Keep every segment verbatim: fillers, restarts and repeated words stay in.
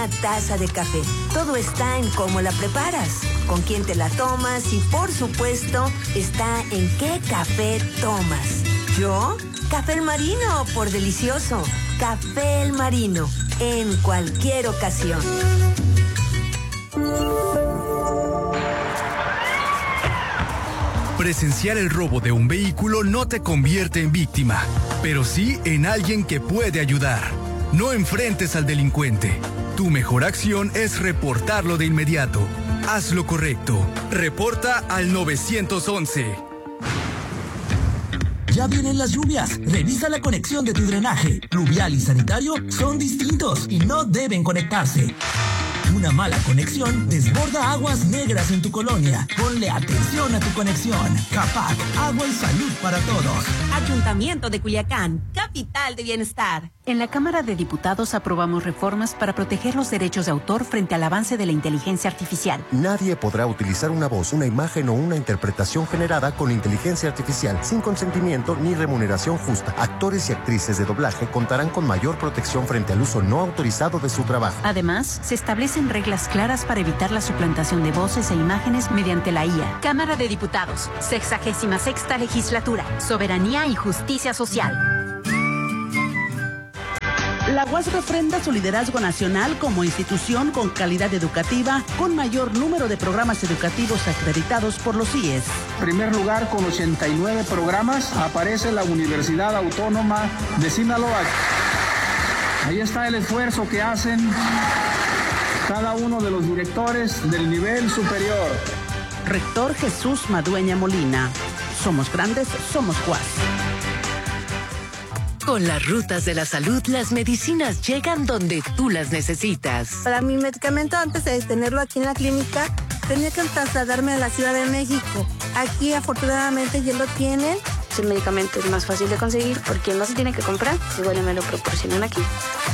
una taza de café. Todo está en cómo la preparas, con quién te la tomas y, por supuesto, está en qué café tomas. ¿Yo? Café El Marino, por delicioso. Café El Marino, en cualquier ocasión. Presenciar el robo de un vehículo no te convierte en víctima, pero sí en alguien que puede ayudar. No enfrentes al delincuente. Tu mejor acción es reportarlo de inmediato. Haz lo correcto. Reporta al nueve once. Ya vienen las lluvias. Revisa la conexión de tu drenaje. Pluvial y sanitario son distintos y no deben conectarse. Una mala conexión desborda aguas negras en tu colonia. Ponle atención a tu conexión. CAPAC, agua y salud para todos. Ayuntamiento de Culiacán, capital de bienestar. En la Cámara de Diputados aprobamos reformas para proteger los derechos de autor frente al avance de la inteligencia artificial. Nadie podrá utilizar una voz, una imagen o una interpretación generada con inteligencia artificial sin consentimiento ni remuneración justa. Actores y actrices de doblaje contarán con mayor protección frente al uso no autorizado de su trabajo. Además, se establecen reglas claras para evitar la suplantación de voces e imágenes mediante la I A. Cámara de Diputados, sexagésima sexta legislatura, soberanía y justicia social. La U A S refrenda su liderazgo nacional como institución con calidad educativa, con mayor número de programas educativos acreditados por los I E S. En primer lugar, con ochenta y nueve programas, aparece la Universidad Autónoma de Sinaloa. Ahí está el esfuerzo que hacen cada uno de los directores del nivel superior. Rector Jesús Madueña Molina. Somos grandes, somos U A S. Con las rutas de la salud, las medicinas llegan donde tú las necesitas. Para mi medicamento, antes de tenerlo aquí en la clínica, tenía que trasladarme a la Ciudad de México. Aquí, afortunadamente, ya lo tienen. El medicamento es más fácil de conseguir porque no se tiene que comprar, igual me lo proporcionan aquí.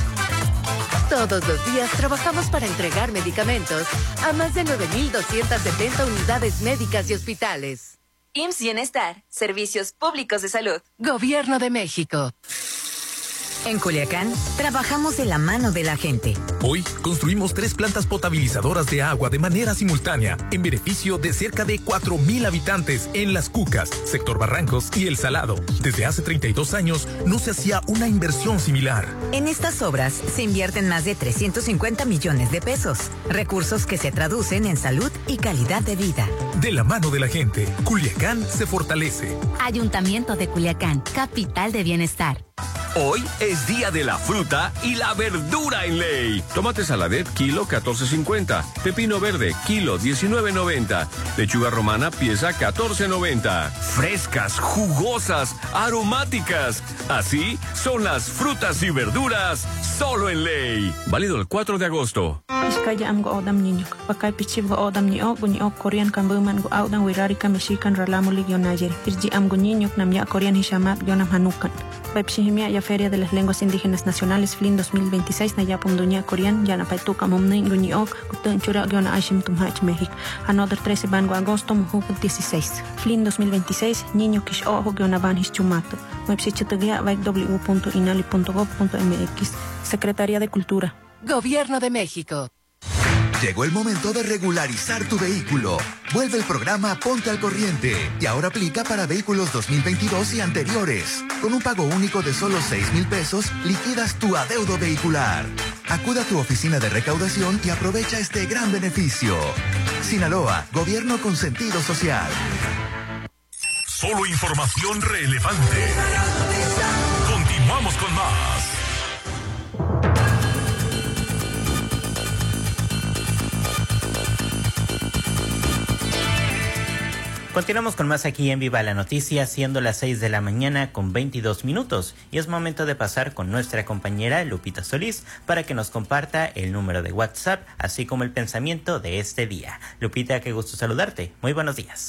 Todos los días trabajamos para entregar medicamentos a más de nueve mil doscientas setenta unidades médicas y hospitales. I M S S Bienestar, Servicios Públicos de Salud. Gobierno de México. En Culiacán, trabajamos de la mano de la gente. Hoy construimos tres plantas potabilizadoras de agua de manera simultánea, en beneficio de cerca de cuatro mil habitantes en Las Cucas, Sector Barrancos y El Salado. Desde hace treinta y dos años no se hacía una inversión similar. En estas obras se invierten más de trescientos cincuenta millones de pesos, recursos que se traducen en salud y calidad de vida. De la mano de la gente, Culiacán se fortalece. Ayuntamiento de Culiacán, capital de bienestar. Hoy es día de la fruta y la verdura en ley. Tomate saladet, kilo catorce cincuenta. Pepino verde, kilo diecinueve noventa. Lechuga romana, pieza catorce noventa. Frescas, jugosas, aromáticas. Así son las frutas y verduras solo en ley. Válido el cuatro de agosto. Iskaya am go odam ninyuk. Pakai pichib go odam niok, gunyo Korean kan buman go audang wirari kan meshikan ralamulig yonayer. Pirji am go ninyuk nam ya Korean hishamat yonam hanukan. Pepshihimia ya Feria de las Lenguas Indígenas Nacionales F L I N dos mil veintiséis na yapum dunya Korean yana paituka momnin gunyiok kutun chura yona ashim tumhach México. Another trece bango agosto muhuk dieciséis. F L I N dos mil veintiséis niño kish ojo yona van hischumato. Website vaik w punto inali punto gov punto m x. Secretaría de Cultura. Gobierno de México. Llegó el momento de regularizar tu vehículo. Vuelve el programa Ponte al Corriente y ahora aplica para vehículos dos mil veintidós y anteriores. Con un pago único de solo seis mil pesos, liquidas tu adeudo vehicular. Acuda a tu oficina de recaudación y aprovecha este gran beneficio. Sinaloa, gobierno con sentido social. Solo información relevante. Continuamos con más. Continuamos con más aquí en Viva la Noticia, siendo las seis de la mañana con veintidós minutos. Y es momento de pasar con nuestra compañera Lupita Solís para que nos comparta el número de WhatsApp, así como el pensamiento de este día. Lupita, qué gusto saludarte. Muy buenos días.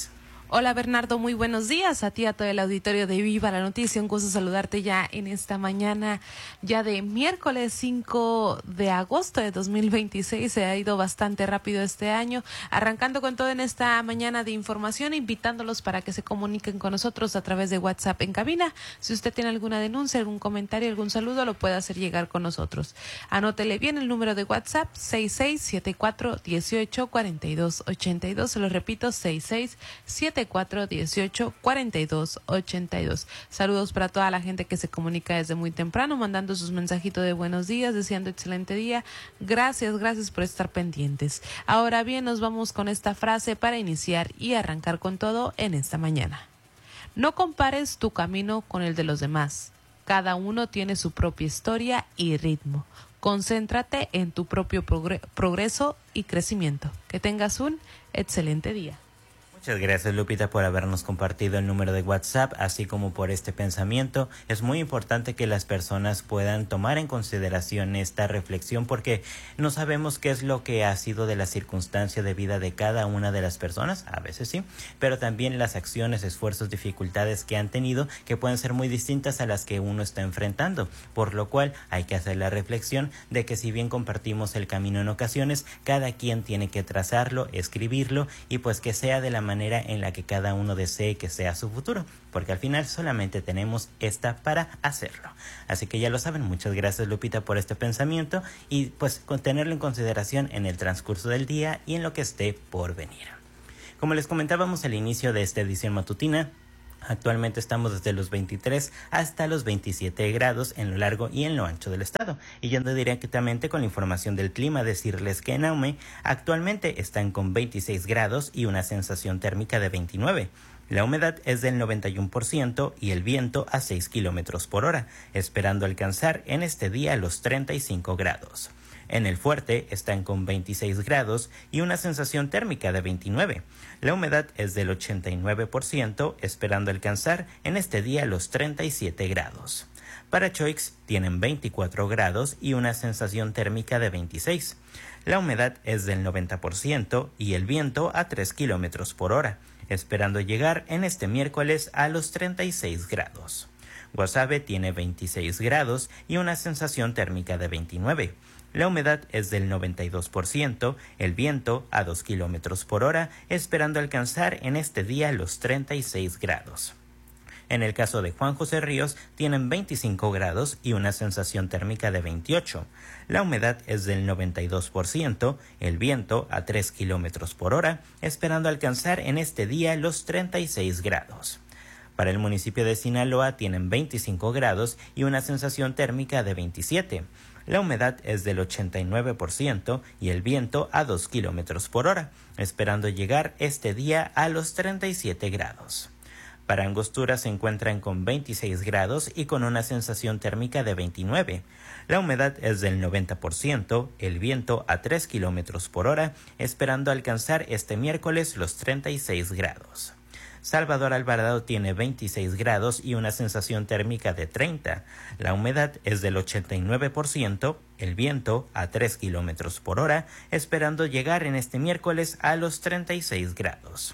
Hola Bernardo, muy buenos días a ti, a todo el auditorio de Viva la Noticia. Un gusto saludarte ya en esta mañana, ya de miércoles cinco de agosto de dos mil veintiséis. Se ha ido bastante rápido este año, arrancando con todo en esta mañana de información, invitándolos para que se comuniquen con nosotros a través de WhatsApp en cabina. Si usted tiene alguna denuncia, algún comentario, algún saludo, lo puede hacer llegar con nosotros. Anótele bien el número de WhatsApp, seis seis siete cuatro uno ocho cuatro dos ocho dos. Se lo repito, seis seis siete cuatro uno ocho cuatro dos ocho dos. Saludos para toda la gente que se comunica desde muy temprano, mandando sus mensajitos de buenos días, deseando excelente día. Gracias, gracias por estar pendientes. Ahora bien, nos vamos con esta frase para iniciar y arrancar con todo en esta mañana. No compares tu camino con el de los demás. Cada uno tiene su propia historia y ritmo. Concéntrate en tu propio progre- progreso y crecimiento. Que tengas un excelente día. Muchas gracias, Lupita, por habernos compartido el número de WhatsApp, así como por este pensamiento. Es muy importante que las personas puedan tomar en consideración esta reflexión, porque no sabemos qué es lo que ha sido de la circunstancia de vida de cada una de las personas, a veces sí, pero también las acciones, esfuerzos, dificultades que han tenido, que pueden ser muy distintas a las que uno está enfrentando, por lo cual hay que hacer la reflexión de que si bien compartimos el camino en ocasiones, cada quien tiene que trazarlo, escribirlo, y pues que sea de la manera manera en la que cada uno desee que sea su futuro, porque al final solamente tenemos esta para hacerlo. Así que ya lo saben, muchas gracias, Lupita, por este pensamiento, y pues con tenerlo en consideración en el transcurso del día y en lo que esté por venir. Como les comentábamos al inicio de esta edición matutina, actualmente estamos desde los veintitrés hasta los veintisiete grados en lo largo y en lo ancho del estado. Y yendo directamente con la información del clima, decirles que en Aume actualmente están con veintiséis grados y una sensación térmica de veintinueve. La humedad es del noventa y uno por ciento y el viento a seis kilómetros por hora, esperando alcanzar en este día los treinta y cinco grados. En el Fuerte están con veintiséis grados y una sensación térmica de veintinueve. La humedad es del ochenta y nueve por ciento, esperando alcanzar en este día los treinta y siete grados. Para Choix tienen veinticuatro grados y una sensación térmica de veintiséis. La humedad es del noventa por ciento y el viento a tres kilómetros por hora, esperando llegar en este miércoles a los treinta y seis grados. Guasave tiene veintiséis grados y una sensación térmica de veintinueve. La humedad es del noventa y dos por ciento, el viento a dos kilómetros por hora, esperando alcanzar en este día los treinta y seis grados. En el caso de Juan José Ríos, tienen veinticinco grados y una sensación térmica de veintiocho. La humedad es del noventa y dos por ciento, el viento a tres kilómetros por hora, esperando alcanzar en este día los treinta y seis grados. Para el municipio de Sinaloa tienen veinticinco grados y una sensación térmica de veintisiete. La humedad es del ochenta y nueve por ciento y el viento a dos kilómetros por hora, esperando llegar este día a los treinta y siete grados. Para Angostura se encuentran con veintiséis grados y con una sensación térmica de veintinueve. La humedad es del noventa por ciento, el viento a tres kilómetros por hora, esperando alcanzar este miércoles los treinta y seis grados. Salvador Alvarado tiene veintiséis grados y una sensación térmica de treinta. La humedad es del ochenta y nueve por ciento, el viento a tres kilómetros por hora, esperando llegar en este miércoles a los treinta y seis grados.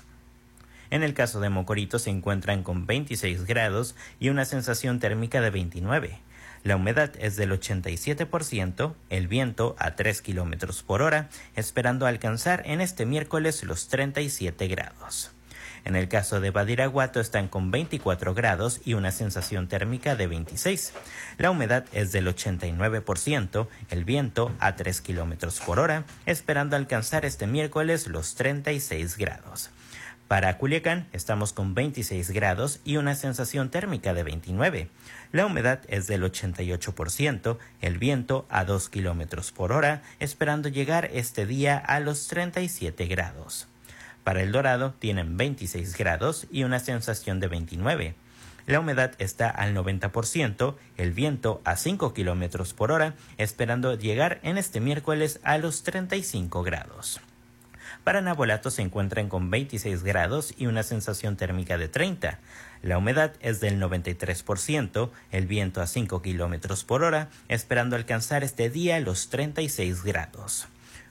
En el caso de Mocorito se encuentran con veintiséis grados y una sensación térmica de veintinueve. La humedad es del ochenta y siete por ciento, el viento a tres kilómetros por hora, esperando alcanzar en este miércoles los treinta y siete grados. En el caso de Badiraguato están con veinticuatro grados y una sensación térmica de veintiséis. La humedad es del ochenta y nueve por ciento, el viento a tres kilómetros por hora, esperando alcanzar este miércoles los treinta y seis grados. Para Culiacán estamos con veintiséis grados y una sensación térmica de veintinueve. La humedad es del ochenta y ocho por ciento, el viento a dos kilómetros por hora, esperando llegar este día a los treinta y siete grados. Para El Dorado tienen veintiséis grados y una sensación de veintinueve. La humedad está al noventa por ciento, el viento a cinco kilómetros por hora, esperando llegar en este miércoles a los treinta y cinco grados. Para Navolato se encuentran con veintiséis grados y una sensación térmica de treinta. La humedad es del noventa y tres por ciento, el viento a cinco kilómetros por hora, esperando alcanzar este día los treinta y seis grados.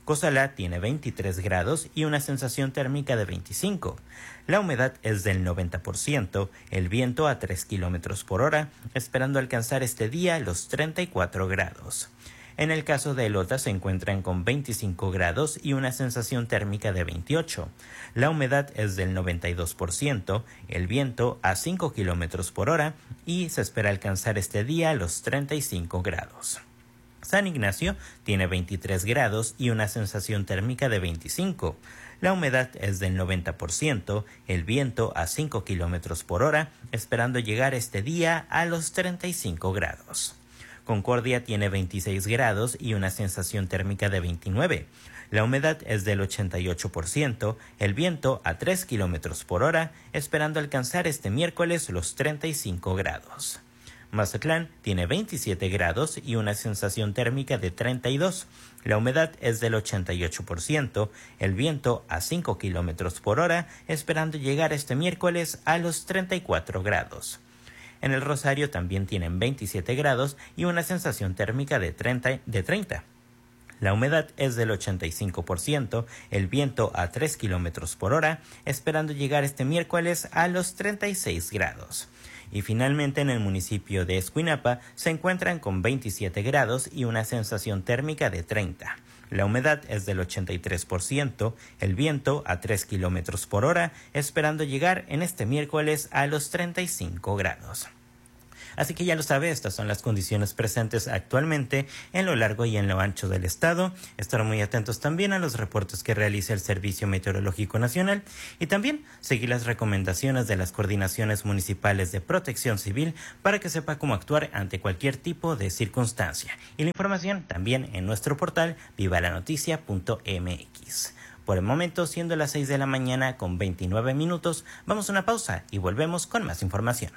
Cozalá tiene veintitrés grados y una sensación térmica de veinticinco. La humedad es del noventa por ciento, el viento a tres kilómetros por hora, esperando alcanzar este día los treinta y cuatro grados. En el caso de Elota se encuentran con veinticinco grados y una sensación térmica de veintiocho. La humedad es del noventa y dos por ciento, el viento a cinco kilómetros por hora y se espera alcanzar este día los treinta y cinco grados. San Ignacio tiene veintitrés grados y una sensación térmica de veinticinco. La humedad es del noventa por ciento, el viento a cinco kilómetros por hora, esperando llegar este día a los treinta y cinco grados. Concordia tiene veintiséis grados y una sensación térmica de veintinueve. La humedad es del ochenta y ocho por ciento, el viento a tres kilómetros por hora, esperando alcanzar este miércoles los treinta y cinco grados. Mazatlán tiene veintisiete grados y una sensación térmica de treinta y dos. La humedad es del ochenta y ocho por ciento, el viento a cinco kilómetros por hora, esperando llegar este miércoles a los treinta y cuatro grados. En el Rosario también tienen veintisiete grados y una sensación térmica de treinta. De treinta. La humedad es del ochenta y cinco por ciento, el viento a tres kilómetros por hora, esperando llegar este miércoles a los treinta y seis grados. Y finalmente en el municipio de Escuinapa se encuentran con veintisiete grados y una sensación térmica de treinta. La humedad es del ochenta y tres por ciento, el viento a tres kilómetros por hora, esperando llegar en este miércoles a los treinta y cinco grados. Así que ya lo sabe, estas son las condiciones presentes actualmente en lo largo y en lo ancho del estado. Estar muy atentos también a los reportes que realiza el Servicio Meteorológico Nacional y también seguir las recomendaciones de las coordinaciones municipales de protección civil para que sepa cómo actuar ante cualquier tipo de circunstancia. Y la información también en nuestro portal viva la noticia punto m x. Por el momento, siendo las seis de la mañana con veintinueve minutos, vamos a una pausa y volvemos con más información.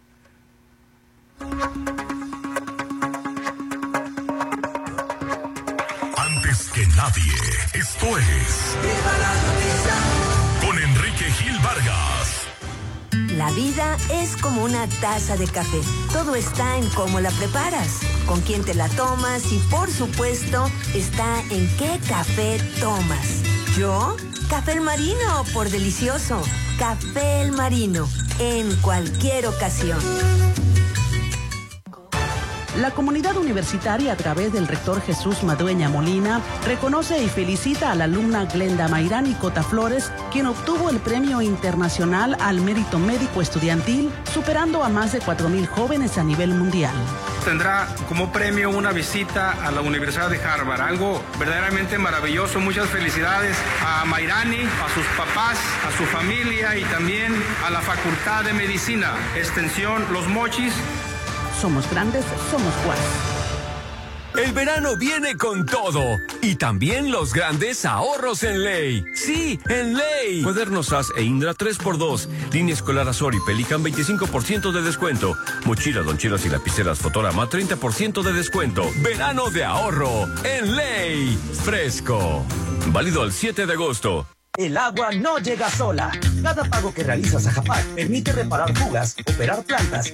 Antes que nadie, esto es con Enrique Gil Vargas. La vida es como una taza de café. Todo está en cómo la preparas, con quién te la tomas y, por supuesto, está en qué café tomas. ¿Yo? Café El Marino, por delicioso. Café El Marino, en cualquier ocasión. La comunidad universitaria, a través del rector Jesús Madueña Molina, reconoce y felicita a la alumna Glenda Mayrani Cota Flores, quien obtuvo el Premio Internacional al Mérito Médico Estudiantil, superando a más de cuatro mil jóvenes a nivel mundial. Tendrá como premio una visita a la Universidad de Harvard, algo verdaderamente maravilloso. Muchas felicidades a Mayrani, a sus papás, a su familia y también a la Facultad de Medicina, Extensión Los Mochis. Somos grandes, somos Guas. El verano viene con todo y también los grandes ahorros en Ley. Sí, en Ley. Cuadernos A S e Indra tres por dos. Línea escolar Azor y Pelican veinticinco por ciento de descuento. Mochila, loncheras y lapiceras Fotorama treinta por ciento de descuento. Verano de ahorro en Ley. Fresco. Válido al siete de agosto. El agua no llega sola. Cada pago que realizas a Japac permite reparar fugas, operar plantas